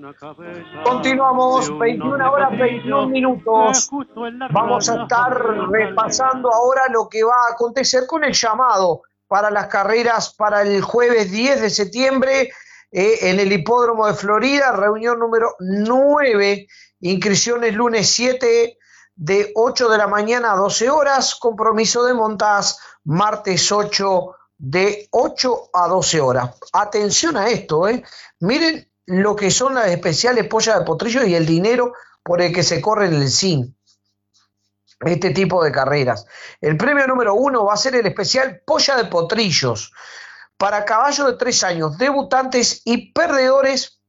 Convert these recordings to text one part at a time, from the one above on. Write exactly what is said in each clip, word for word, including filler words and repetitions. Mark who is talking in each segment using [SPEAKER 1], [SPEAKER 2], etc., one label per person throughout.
[SPEAKER 1] Continuamos, veintiuna horas, veintiún minutos. Vamos a estar repasando ahora lo que va a acontecer con el llamado para las carreras para el jueves diez de septiembre eh, en el Hipódromo de Florida, reunión número nueve, inscripciones lunes siete de ocho de la mañana a doce horas, compromiso de montas martes ocho de ocho a doce horas. Atención a esto, eh. Miren lo que son las especiales pollas de potrillo y el dinero por el que se corre en el S I N. Este tipo de carreras. El premio número uno va a ser el especial polla de potrillos para caballos de tres años, debutantes y perdedores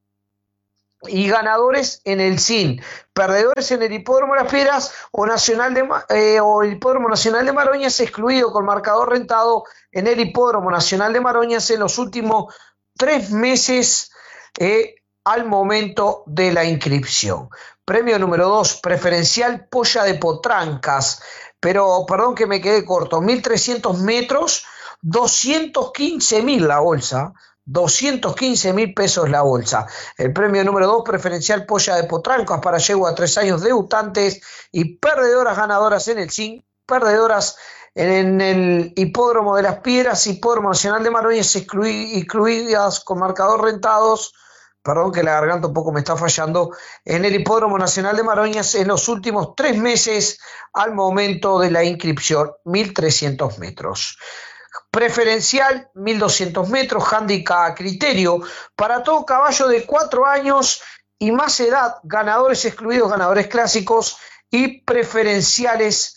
[SPEAKER 1] y ganadores en el S I N. Perdedores en el Hipódromo de las Piedras o, Nacional de, eh, o el Hipódromo Nacional de Maroñas, excluido con marcador rentado en el Hipódromo Nacional de Maroñas en los últimos tres meses eh, al momento de la inscripción. Premio número dos, preferencial polla de potrancas, pero perdón que me quedé corto, mil trescientos metros, doscientos quince mil la bolsa, doscientos quince mil pesos la bolsa. El premio número dos, preferencial polla de potrancas para yegua a tres años, debutantes y perdedoras ganadoras en el S I N, perdedoras en el Hipódromo de las Piedras, Hipódromo Nacional de Maroñas, incluidas con marcador rentados, perdón que la garganta un poco me está fallando, en el Hipódromo Nacional de Maroñas en los últimos tres meses al momento de la inscripción, mil trescientos metros. Preferencial, mil doscientos metros, handicap a criterio, para todo caballo de cuatro años y más edad, ganadores excluidos, ganadores clásicos y preferenciales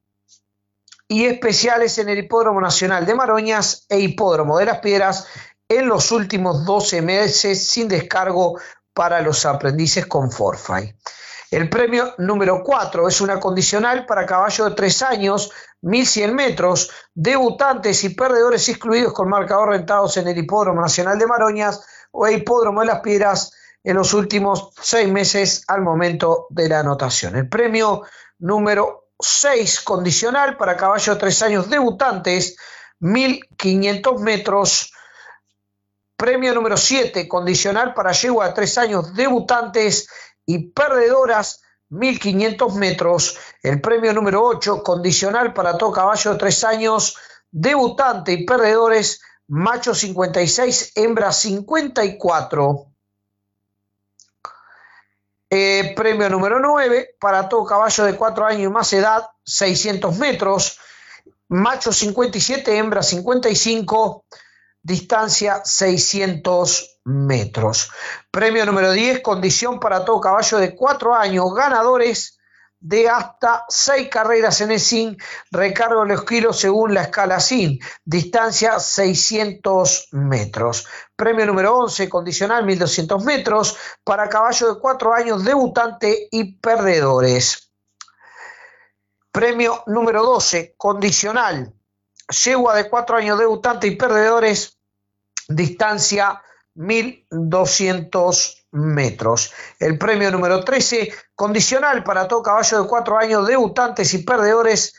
[SPEAKER 1] y especiales en el Hipódromo Nacional de Maroñas e Hipódromo de las Piedras en los últimos doce meses sin descargo para los aprendices con forfait. El premio número cuatro es una condicional para caballo de tres años, mil cien metros, debutantes y perdedores excluidos con marcador rentados en el Hipódromo Nacional de Maroñas o el Hipódromo de las Piedras en los últimos seis meses al momento de la anotación. El premio número seis, condicional para caballo de tres años, debutantes, mil quinientos metros. Premio número siete, condicional para yegua de tres años, debutantes y perdedoras, mil quinientos metros. El premio número ocho, condicional para todo caballo de tres años, debutante y perdedores, macho cincuenta y seis, hembra cincuenta y cuatro. Eh, premio número nueve, para todo caballo de cuatro años y más edad, seiscientos metros, macho cincuenta y siete, hembra cincuenta y cinco, distancia seiscientos metros. Premio número diez, condición para todo caballo de cuatro años, ganadores de hasta seis carreras en el S I N, recargo de los kilos según la escala S I N, distancia seiscientos metros. Premio número once, condicional mil doscientos metros, para caballo de cuatro años, debutante y perdedores. Premio número doce, condicional, yegua de cuatro años, debutante y perdedores, distancia mil doscientos metros. El premio número trece, condicional para todo caballo de cuatro años, debutantes y perdedores,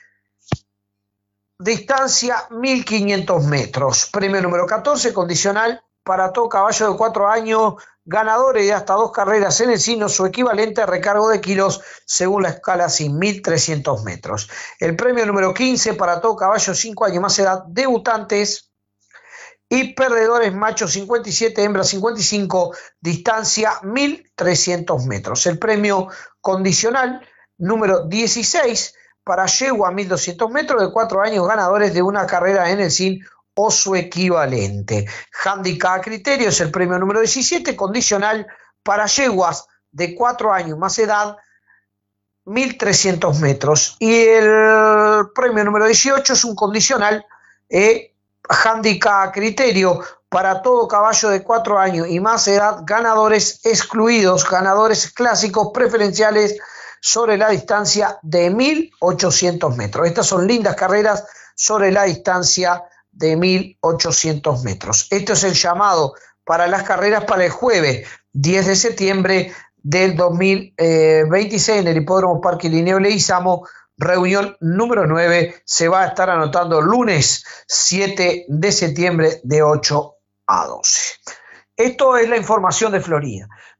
[SPEAKER 1] distancia mil quinientos metros. Premio número catorce, condicional para todo caballo de cuatro años, ganadores de hasta dos carreras en el S I N o su equivalente a recargo de kilos según la escala S I N, mil trescientos metros. El premio número quince, para todo caballo de cinco años más edad, debutantes y perdedores, macho cincuenta y siete, hembra cincuenta y cinco, distancia mil trescientos metros. El premio condicional número dieciséis, para yegua mil doscientos metros de cuatro años, ganadores de una carrera en el S I N o su equivalente. Handicap a criterio es el premio número diecisiete, condicional para yeguas de cuatro años más edad, mil trescientos metros. Y el premio número dieciocho es un condicional eh, handicap a criterio para todo caballo de cuatro años y más edad, ganadores excluidos, ganadores clásicos preferenciales sobre la distancia de mil ochocientos metros. Estas son lindas carreras sobre la distancia de mil ochocientos metros. Esto es el llamado para las carreras para el jueves diez de septiembre del dos mil veintiséis en el Hipódromo Parque Linneo Leguizamo. Reunión número nueve, se va a estar anotando lunes siete de septiembre de ocho a doce. Esto es la información de Florida.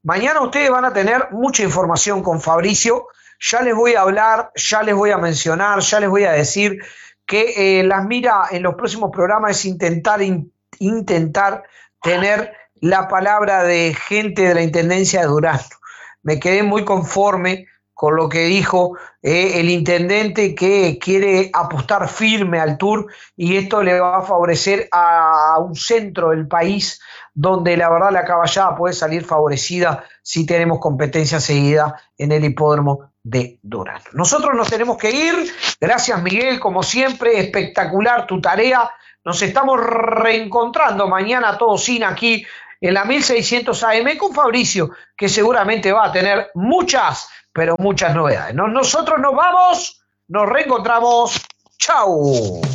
[SPEAKER 1] Mañana ustedes van a tener mucha información con Fabricio. Ya les voy a hablar, ya les voy a mencionar, ya les voy a decir que eh, las mira en los próximos programas es intentar, in, intentar tener la palabra de gente de la Intendencia de Durazno. Me quedé muy conforme con lo que dijo eh, el intendente, que quiere apostar firme al Tour, y esto le va a favorecer a, a un centro del país donde la verdad la caballada puede salir favorecida si tenemos competencia seguida en el hipódromo de Durazno. Nosotros nos tenemos que ir. Gracias, Miguel, como siempre, espectacular tu tarea. Nos estamos reencontrando mañana todos sin aquí en la mil seiscientos A M con Fabricio, que seguramente va a tener muchas, pero muchas novedades. Nosotros nos vamos, nos reencontramos. ¡Chau!